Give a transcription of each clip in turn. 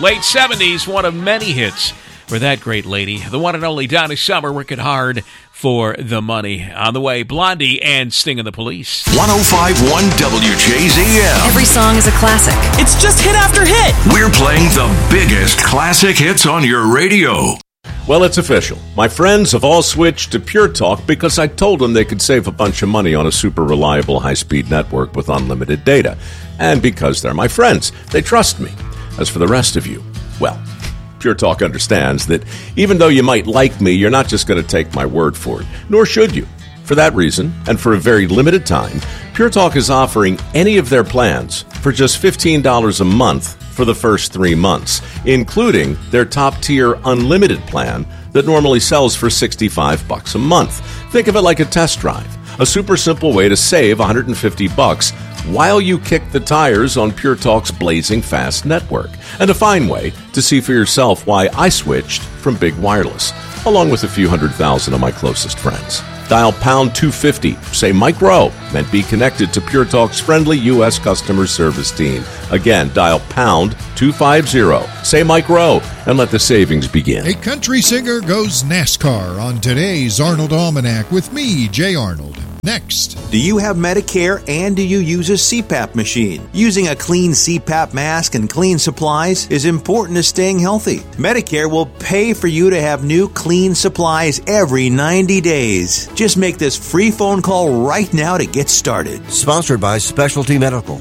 Late 70s, one of many hits for that great lady, the one and only Donna Summer, working hard for the money. On the way, Blondie and Sting and the Police. 105.1 WJZM. Every song is a classic. It's just hit after hit. We're playing the biggest classic hits on your radio. Well, it's official. My friends have all switched to Pure Talk because I told them they could save a bunch of money on a super reliable high-speed network with unlimited data. And because they're my friends, they trust me. As for the rest of you, well, Pure Talk understands that even though you might like me, you're not just going to take my word for it, nor should you. For that reason, and for a very limited time, Pure Talk is offering any of their plans for just $15 a month for the first 3 months, including their top-tier unlimited plan that normally sells for $65 a month. Think of it like a test drive, a super simple way to save $150 while you kick the tires on Pure Talk's blazing fast network, and a fine way to see for yourself why I switched from Big Wireless, along with a few 100,000 of my closest friends. Dial pound 250, say Mike Rowe, and be connected to Pure Talk's friendly U.S. customer service team. Again, dial pound 250, say Mike Rowe, and let the savings begin. A country singer goes NASCAR on today's Arnold Almanac with me, Jay Arnold. Next. Do you have Medicare and do you use a CPAP machine? Using a clean CPAP mask and clean supplies is important to staying healthy. Medicare will pay for you to have new clean supplies every 90 days. Just make this free phone call right now to get started. Sponsored by Specialty Medical.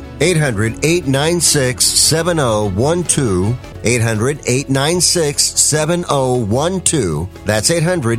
800-896-7012. 800-896-7012. That's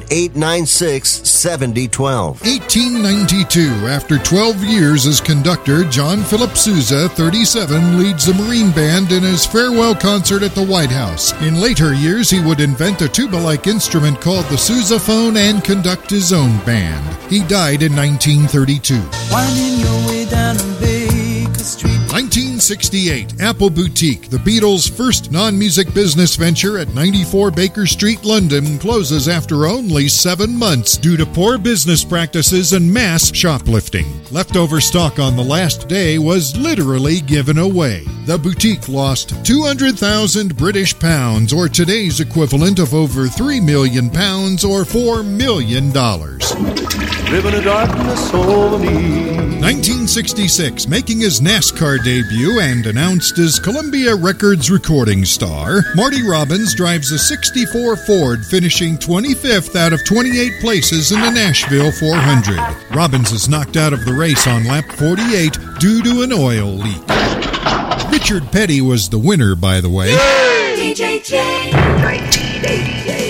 800-896-7012. 1892, after 12 years as conductor, John Philip Sousa, 37, leads the Marine Band in his farewell concert at the White House. In later years, he would invent a tuba-like instrument called the sousaphone and conduct his own band. He died in 1932. Winding your way down on Baker Street. 1968, Apple Boutique, the Beatles' first non-music business venture at 94 Baker Street, London, closes after only 7 months due to poor business practices and mass shoplifting. Leftover stock on the last day was literally given away. The boutique lost 200,000 British pounds, or today's equivalent of over 3 million pounds, or $4 million. Driven a darkness over me. 1966, making his NASCAR debut and announced as Columbia Records recording star, Marty Robbins drives a 64 Ford, finishing 25th out of 28 places in the Nashville 400. Robbins is knocked out of the race on lap 48 due to an oil leak. Richard Petty was the winner, by the way. DJJ 1988.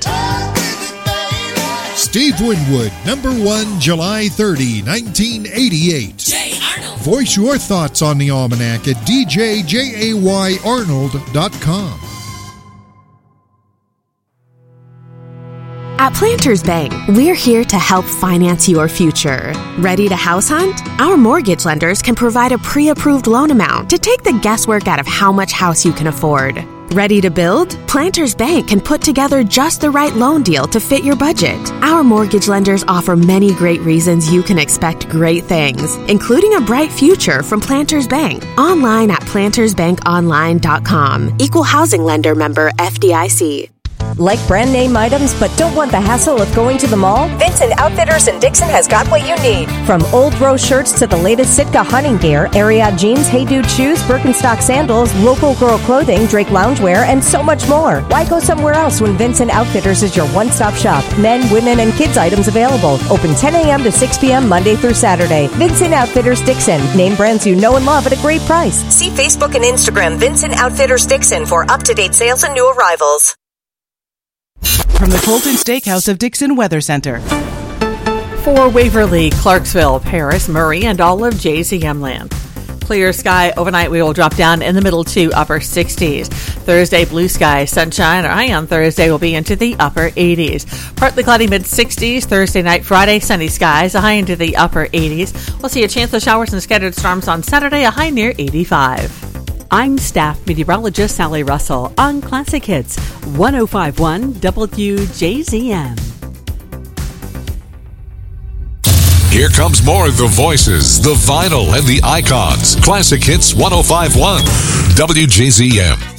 Steve Winwood, number 1, July 30, 1988. Jay Arnold. Voice your thoughts on the almanac at djjayarnold.com. At Planters Bank, we're here to help finance your future. Ready to house hunt? Our mortgage lenders can provide a pre-approved loan amount to take the guesswork out of how much house you can afford. Ready to build? Planters Bank can put together just the right loan deal to fit your budget. Our mortgage lenders offer many great reasons you can expect great things, including a bright future from Planters Bank. Online at plantersbankonline.com. Equal housing lender member FDIC. Like brand name items but don't want the hassle of going to the mall? Vincent Outfitters in Dixon has got what you need. From old rose shirts to the latest Sitka hunting gear, Ariat jeans, Hey Dude shoes, Birkenstock sandals, local girl clothing, Drake loungewear, and so much more. Why go somewhere else when Vincent Outfitters is your one-stop shop? Men, women, and kids items available. Open 10 a.m. to 6 p.m. Monday through Saturday. Vincent Outfitters Dixon. Name brands you know and love at a great price. See Facebook and Instagram Vincent Outfitters Dixon for up-to-date sales and new arrivals. From the Colton Steakhouse of Dixon Weather Center. For Waverly, Clarksville, Paris, Murray, and all of JZM land. Clear sky overnight. We will drop down in the middle to upper 60s. Thursday, blue sky, sunshine. Our high on Thursday will be into the upper 80s. Partly cloudy mid-60s. Thursday night, Friday, sunny skies. A high into the upper 80s. We'll see a chance of showers and scattered storms on Saturday. A high near 85. I'm staff meteorologist Sally Russell on Classic Hits 105.1 WJZM. Here comes more of the voices, the vinyl, and the icons. Classic Hits 105.1 WJZM.